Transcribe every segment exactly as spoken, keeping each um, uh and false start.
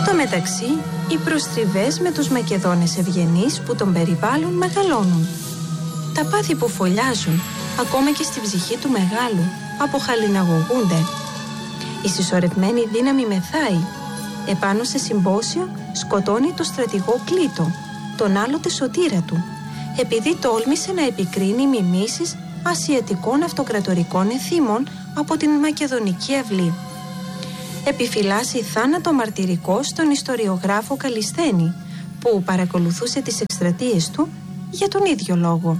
Στο μεταξύ, οι προστριβές με τους Μακεδόνες ευγενείς που τον περιβάλλουν μεγαλώνουν. Τα πάθη που φωλιάζουν, ακόμα και στη ψυχή του μεγάλου, αποχαλιναγωγούνται. Η συσσωρευμένη δύναμη μεθάει. Επάνω σε συμπόσιο σκοτώνει το στρατηγό Κλήτο, τον άλλοτε σωτήρα του, επειδή τόλμησε να επικρίνει μιμήσεις ασιατικών αυτοκρατορικών εθήμων από την Μακεδονική αυλή. Επιφυλάσσει θάνατο μαρτυρικό στον ιστοριογράφο Καλισθένη, που παρακολουθούσε τις εκστρατείες του για τον ίδιο λόγο.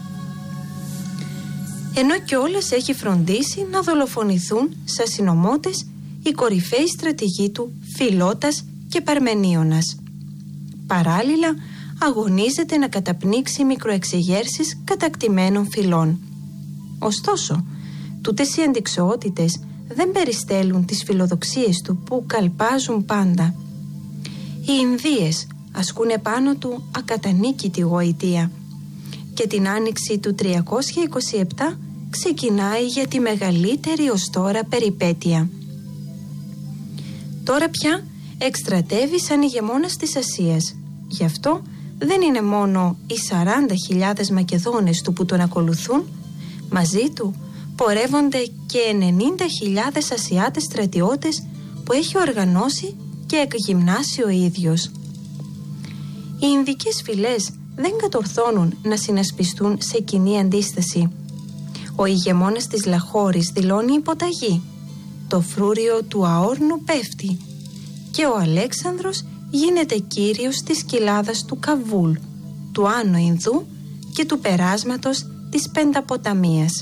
Ενώ κιόλας έχει φροντίσει να δολοφονηθούν σαν συνωμότες οι κορυφαίοι στρατηγοί του Φιλότας και Παρμενίωνας. Παράλληλα αγωνίζεται να καταπνίξει μικροεξεγέρσεις κατακτημένων φυλών. Ωστόσο, τούτες οι αντιξοότητες δεν περιστέλουν τις φιλοδοξίες του που καλπάζουν πάντα. Οι Ινδίες ασκούν επάνω του ακατανίκητη γοητεία και την άνοιξη του τριακόσια είκοσι επτά ξεκινάει για τη μεγαλύτερη ως τώρα περιπέτεια. Τώρα πια εκστρατεύει σαν ηγεμόνας της Ασίας. Γι' αυτό δεν είναι μόνο οι σαράντα χιλιάδες Μακεδόνες του που τον ακολουθούν, μαζί του πορεύονται και ενενήντα χιλιάδες Ασιάτες στρατιώτες που έχει οργανώσει και εκγυμνάσει ο ίδιος. Οι Ινδικές φυλές δεν κατορθώνουν να συνασπιστούν σε κοινή αντίσταση. Ο ηγεμόνας της Λαχώρης δηλώνει υποταγή. Το φρούριο του αόρνου πέφτει και ο Αλέξανδρος γίνεται κύριος της κοιλάδας του Καβούλ, του Άνω Ινδού και του περάσματος της Πενταποταμίας.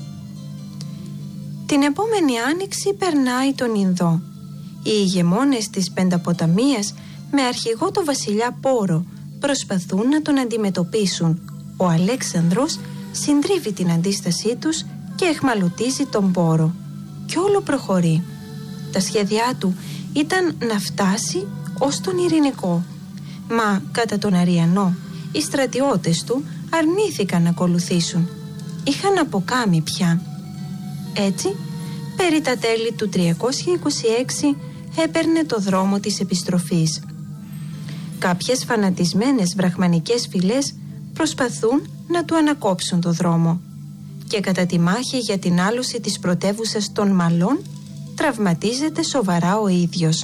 Την επόμενη άνοιξη περνάει τον Ινδό. Οι ηγεμόνες της Πενταποταμίας με αρχηγό το βασιλιά Πόρο προσπαθούν να τον αντιμετωπίσουν. Ο Αλέξανδρος συντρίβει την αντίστασή τους και εχμαλωτίζει τον Πόρο. Κι όλο προχωρεί. Τα σχέδιά του ήταν να φτάσει ως τον Ειρηνικό. Μα κατά τον Αριανό οι στρατιώτες του αρνήθηκαν να ακολουθήσουν. Είχαν αποκάμει πια. Έτσι, περί τα τέλη του τριακόσια είκοσι έξι έπαιρνε το δρόμο της επιστροφής. Κάποιες φανατισμένες βραχμανικές φυλές προσπαθούν να του ανακόψουν το δρόμο και κατά τη μάχη για την άλωση της πρωτεύουσας των Μαλών τραυματίζεται σοβαρά ο ίδιος.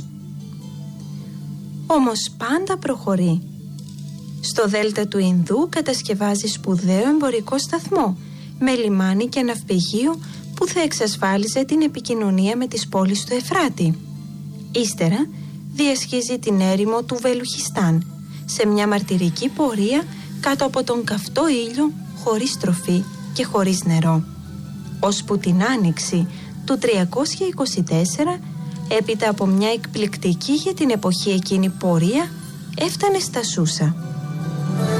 Όμως πάντα προχωρεί. Στο δέλτα του Ινδού κατασκευάζει σπουδαίο εμπορικό σταθμό με λιμάνι και ναυπηγείο που θα εξασφάλιζε την επικοινωνία με τις πόλεις του Εφράτη. Ύστερα διασχίζει την έρημο του Βελουχιστάν σε μια μαρτυρική πορεία κάτω από τον καυτό ήλιο, χωρίς τροφή και χωρίς νερό, ώσπου την άνοιξη του τριακόσια είκοσι τέσσερα, έπειτα από μια εκπληκτική για την εποχή εκείνη πορεία, έφτανε στα Σούσα.